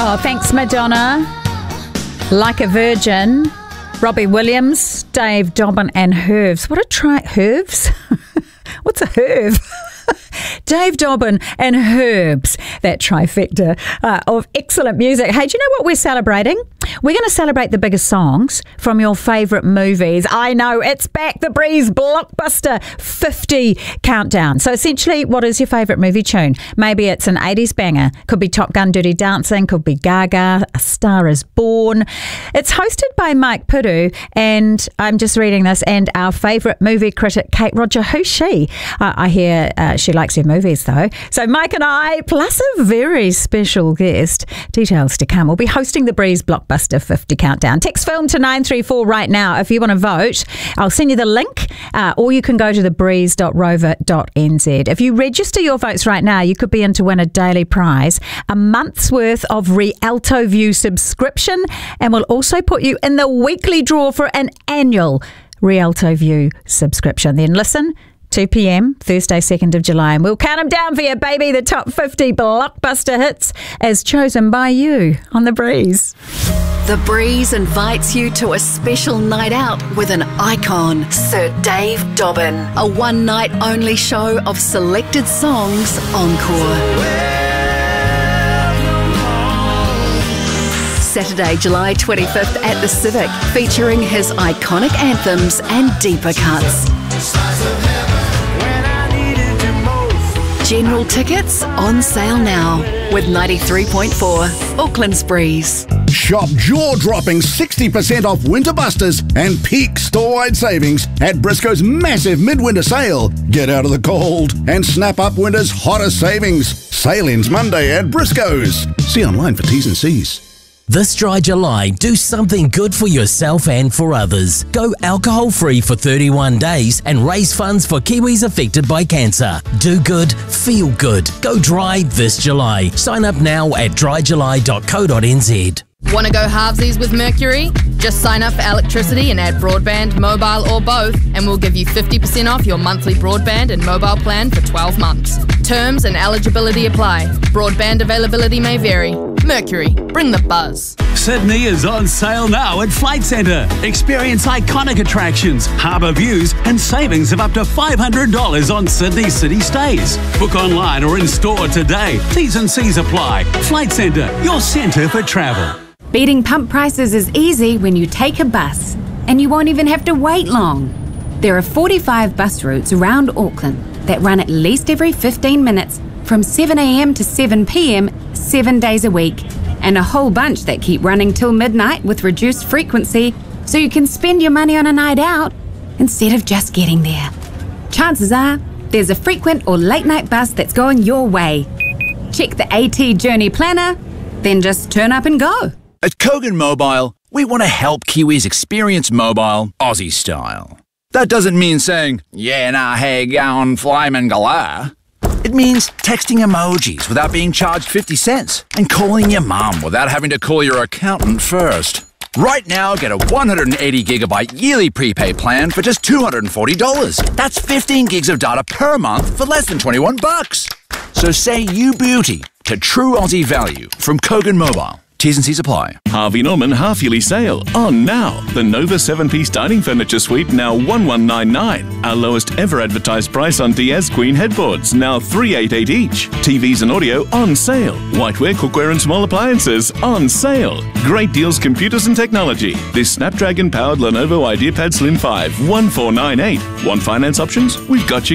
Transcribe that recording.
Oh, thanks, Madonna. Like a Virgin. Robbie Williams, Dave Dobbin and Herves. What a Herves? What's a Herve? Dave Dobbin and Herbs, that trifecta of excellent music. Hey, do you know what we're celebrating? We're going to celebrate the biggest songs from your favourite movies. I know, it's back, the Breeze Blockbuster 50 Countdown. So essentially, what is your favourite movie tune? Maybe it's an 80s banger. Could be Top Gun Dirty Dancing, could be Gaga, A Star Is Born. It's hosted by Mike Puru, and I'm just reading this, and our favourite movie critic, Kate Roger. Who's she? I hear she likes her movies though. So Mike and I, plus a very special guest, details to come, will be hosting the Breeze Blockbuster 50 Countdown. Text film to 934 right now if you want to vote. I'll send you the link, or you can go to thebreeze.rover.nz. If you register your votes right now, you could be in to win a daily prize, a month's worth of Rialto View subscription, and we'll also put you in the weekly draw for an annual Rialto View subscription. Then listen, 2 p.m, Thursday, 2nd of July. And we'll count them down for you, baby. The top 50 blockbuster hits as chosen by you on The Breeze. The Breeze invites you to a special night out with an icon, Sir Dave Dobbin. A one-night-only show of selected songs encore. Saturday, July 25th at the Civic, featuring his iconic anthems and deeper cuts. General tickets on sale now with 93.4 Auckland's Breeze. Shop jaw-dropping 60% off Winter Busters and peak store-wide savings at Briscoe's massive midwinter sale. Get out of the cold and snap up winter's hottest savings. Sale ends Monday at Briscoe's. See online for T's and C's. This dry July, do something good for yourself and for others. Go alcohol-free for 31 days and raise funds for Kiwis affected by cancer. Do good, feel good. Go dry this July. Sign up now at dryjuly.co.nz. Want to go halvesies with Mercury? Just sign up for electricity and add broadband, mobile or both, and we'll give you 50% off your monthly broadband and mobile plan for 12 months. Terms and eligibility apply. Broadband availability may vary. Mercury, bring the buzz. Sydney is on sale now at Flight Centre. Experience iconic attractions, harbour views and savings of up to $500 on Sydney city stays. Book online or in store today. T's and C's apply. Flight Centre, your centre for travel. Beating pump prices is easy when you take a bus, and you won't even have to wait long. There are 45 bus routes around Auckland that run at least every 15 minutes from 7 a.m. to 7 p.m. 7 days a week, and a whole bunch that keep running till midnight with reduced frequency, so you can spend your money on a night out instead of just getting there. Chances are there's a frequent or late night bus that's going your way. Check the AT Journey Planner, then just turn up and go. At Kogan Mobile, we want to help Kiwis experience mobile Aussie style. That doesn't mean saying, yeah, nah, hey, gown, flyman galah. It means texting emojis without being charged 50 cents and calling your mum without having to call your accountant first. Right now, get a 180 gigabyte yearly prepaid plan for just $240. That's 15 gigs of data per month for less than $21. So say you beauty to true Aussie value from Kogan Mobile. T's and C's apply. Harvey Norman half-yearly sale on now. The Nova 7-piece dining furniture suite now $1,199. Our lowest ever advertised price on Diaz Queen headboards now $388 each. TVs and audio on sale. Whiteware, cookware and small appliances on sale. Great deals, computers and technology. This Snapdragon-powered Lenovo IdeaPad Slim 5 $1,498. Want finance options? We've got you